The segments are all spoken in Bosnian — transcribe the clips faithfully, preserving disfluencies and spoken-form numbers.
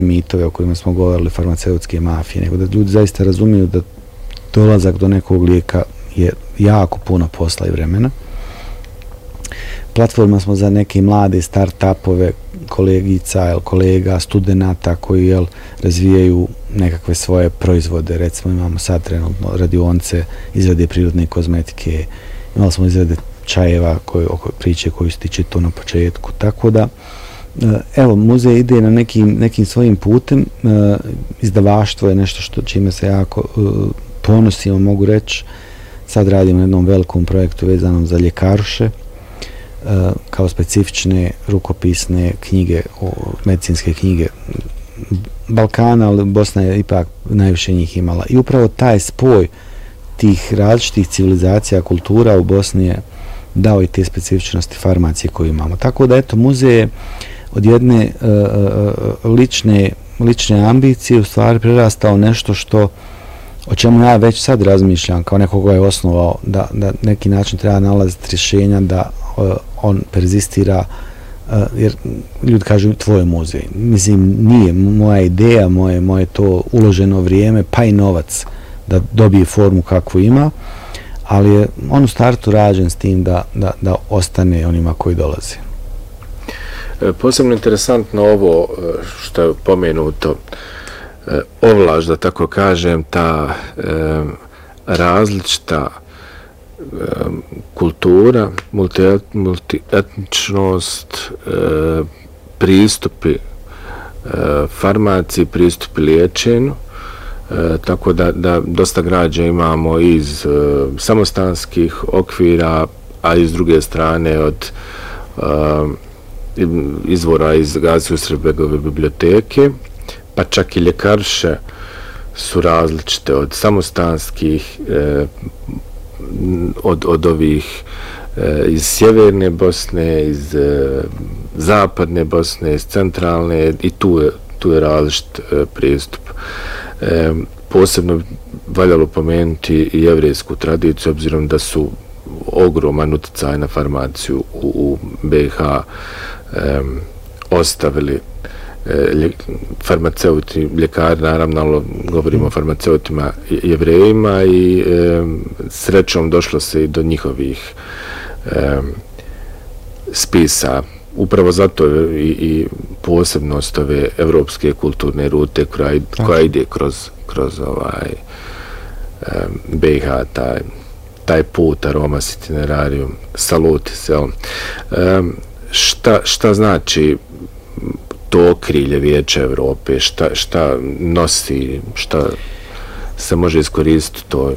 mitove o kojima smo govorili, farmaceutske mafije, nego da ljudi zaista razumiju da dolazak do nekog lijeka je jako puno posla i vremena. Platforma smo za neke mlade start-upove, kolegica, jel, kolega, studenata koji jel, razvijaju nekakve svoje proizvode. Recimo imamo sad trenutno radionce izrade prirodne kozmetike, imali smo izrade čajeva koje, oko priče koju ste čitao na početku. Tako da, evo, muzej ide na nekim, nekim svojim putem. Izdavaštvo je nešto što čime se jako ponosimo, mogu reći. Sad radimo na jednom velikom projektu vezanom za ljekaruše, kao specifične rukopisne knjige, medicinske knjige Balkana, ali Bosna je ipak najviše njih imala. I upravo taj spoj tih različitih civilizacija, kultura u Bosni je dao i te specifičnosti farmacije koju imamo. Tako da, eto, muzej je od jedne uh, lične, lične ambicije u stvari prerastao nešto što o čemu ja već sad razmišljam kao nekoga je osnovao da, da neki način treba nalaziti rješenja da uh, on perzistira, uh, jer ljudi kažu tvoj muzej. Mislim, nije moja ideja, moje, moje to uloženo vrijeme, pa i novac da dobije formu kakvu ima, ali je on u startu rađen s tim da, da, da ostane onima koji dolaze. Posebno interesantno ovo što je pomenuto, ovlaž, da tako kažem, ta e, različita e, kultura, multietničnost, e, pristupi e, farmaciji, pristupi liječenju, e, tako da, da dosta građa imamo iz e, samostanskih okvira, a iz druge strane od e, izvora iz Gazi Usrebegove biblioteke, pa čak i ljekarše su različite od samostanskih, eh, od, od ovih eh, iz sjeverne Bosne, iz eh, zapadne Bosne, iz centralne, i tu je, tu je različit eh, pristup. Eh, posebno valjalo pomenuti i jevrejsku tradiciju, obzirom da su ogroman utjecaj na farmaciju u, u B i H eh, ostavili farmaceuti, ljekari, naravno, ali govorimo o farmaceutima jevrejima i e, srećom došlo se i do njihovih e, spisa. Upravo zato i, i posebnost ove evropske kulturne rute koja, koja ide kroz, kroz ovaj e, B i H, taj, taj put, aromas, itinerarium, salutis. E, šta, šta znači to okrilje Vijeća Evrope, šta, šta nosi, šta se može iskoristiti to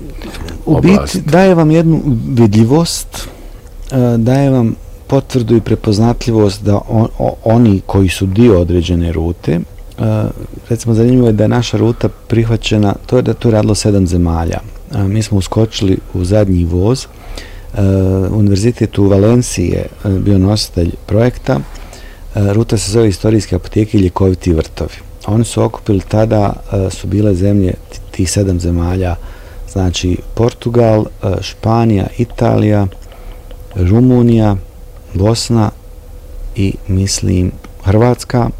u biti daje vam jednu vidljivost, daje vam potvrdu i prepoznatljivost da on, oni koji su dio određene rute, recimo zanimljivo je da je naša ruta prihvaćena, to je da to je radilo sedam zemalja. Mi smo uskočili u zadnji voz, Univerzitet u Valenciji je bio nositelj projekta. Ruta se zove Istorijske apoteke i ljekoviti vrtovi. Oni su okupili tada, su bile zemlje tih sedam zemalja, znači Portugal, Španija, Italija, Rumunija, Bosna i mislim Hrvatska,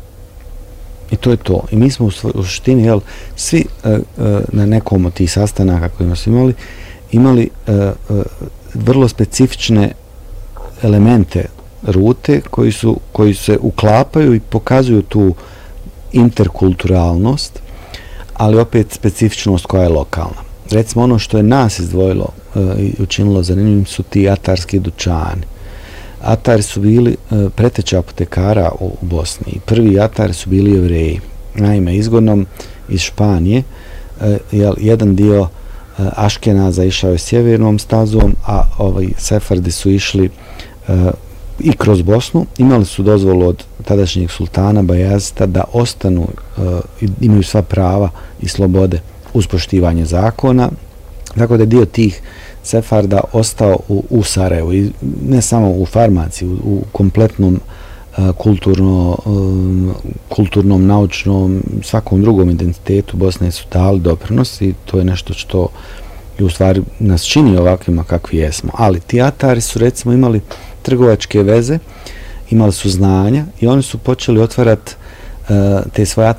i to je to. I mi smo u suštini, jel, svi na nekom od tih sastanaka kojima smo imali, imali vrlo specifične elemente rute koji su koji se uklapaju i pokazuju tu interkulturalnost, ali opet specifičnost koja je lokalna. Recimo, ono što je nas izdvojilo i uh, učinilo zanimljivim su ti atarski dućani. Atari su bili uh, preteča apotekara u, u Bosni. Prvi atari su bili Jevreji. Naime, izgonom iz Španije, uh, jel, jedan dio uh, Aškenaza išao je sjevernom stazom, a ovaj Sefardi su išli uh, i kroz Bosnu. Imali su dozvolu od tadašnjeg sultana Bajazita da ostanu, uh, imaju sva prava i slobode uz poštivanje zakona. Tako da je dio tih Sefarda ostao u, u Sarajevu, i ne samo u farmaciji, u, u kompletnom uh, kulturno, um, kulturnom, naučnom, svakom drugom identitetu Bosne su dali doprinos, i to je nešto što je u stvari nas čini ovakvima kakvi jesmo. Ali ti atari su recimo imali trgovačke veze, imali su znanja i oni su počeli otvarati uh, te svoje